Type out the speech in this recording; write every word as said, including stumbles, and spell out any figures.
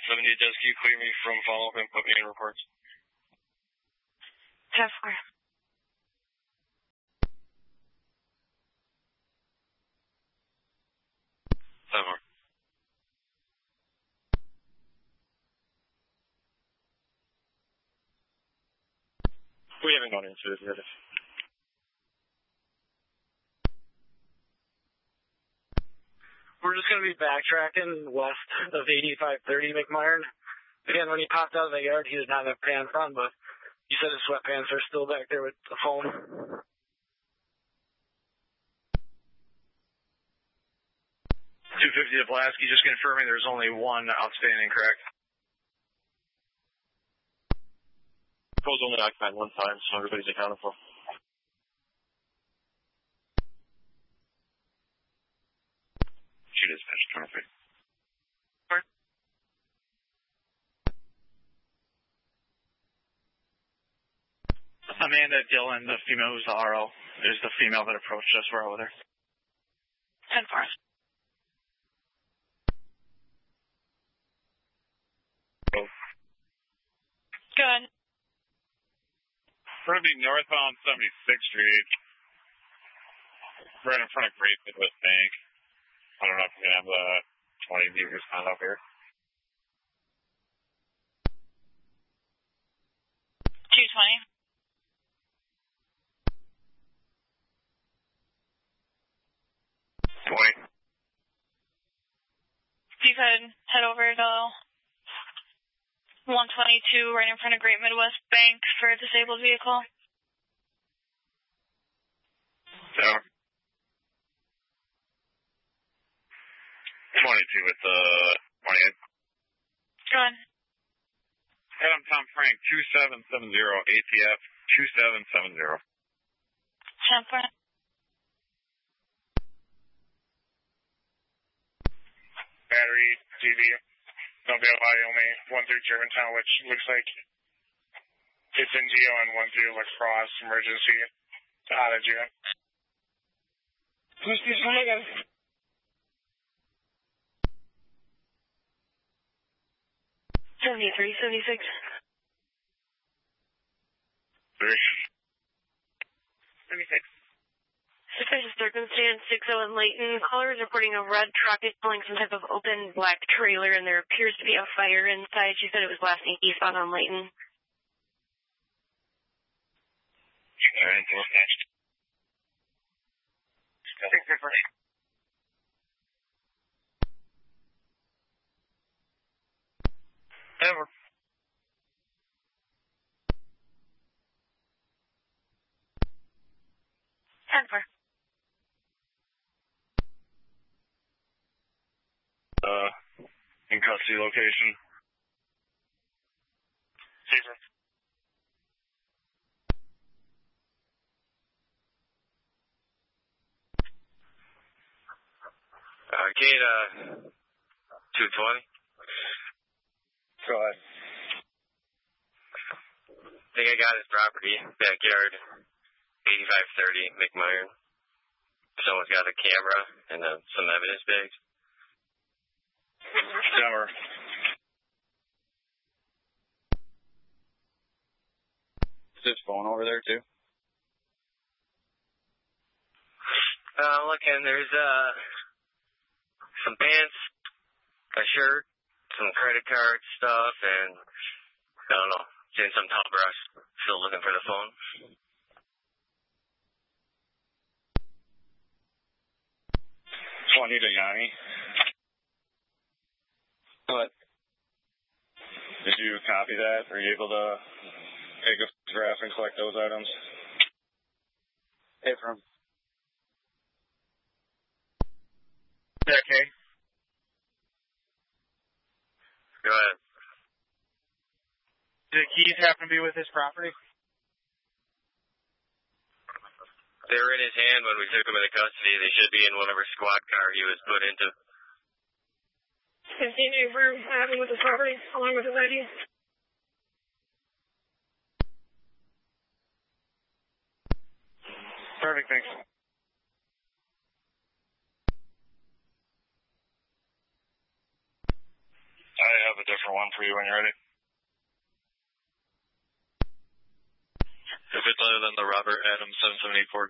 seventy, does you clear me from follow-up and put me in reports? ten four. ten four. We haven't gone into it yet. We're just going to be backtracking west of eighty-five thirty McMyron. Again, when he popped out of the yard, he did not have pants on, but he said his sweatpants are still back there with the phone. two fifty to Pulaski, just confirming there's only one outstanding, correct? Cole's only occupied one time, so everybody's accounted for. She dispatched traffic. Amanda Dillon, the female who's the R O, is the female that approached us. We're over there. ten four. Oh. Good. We're going to be northbound seventy-sixth Street, right in front of Great Midwest Bank. I don't know if we have the twenty meters on up here. two twenty. twenty. If you could head over to one twenty-two right in front of Great Midwest Bank for a disabled vehicle. Yeah. twenty-two with the twenty-eight. Go ahead. Adam Tom Frank, two seven seven zero, A T F two seven seven zero. ten four. Battery, T V, Mobile, Wyoming, one through Germantown, which looks like it's in Geo and one through La Crosse, emergency, out of Geo. Mister Tiger. seventy-three, seventy-six. Three. seventy-six. Suspicious circumstance, six oh in Layton. Caller is reporting a red truck is pulling some type of open black trailer, and there appears to be a fire inside. She said it was blasting eastbound on Layton. Alright, what's next? six different. Ever. ten four. Uh, in custody location. Caesar. Uh, gate, uh, two twenty. Go ahead. I think I got his property, backyard, eighty-five thirty, McMyron. Someone's got a camera and uh, some evidence bags. Tower. Is his phone over there, too? Uh, looking, there's, uh, some pants, a shirt, some credit card stuff, and, I don't know, seeing some top brush. Still looking for the phone. twenty to Yanni. What? Did you copy that? Were you able to take a photograph and collect those items? Hey, from. Okay. Go ahead. Did keys happen to be with his property? They were in his hand when we took him into custody. They should be in whatever squad car he was put into. fifteen over, what happened with his property, along with his I D? Perfect, thanks. I have a different for one for you when you're ready. If it's other than the Robert Adams seven seven eight four,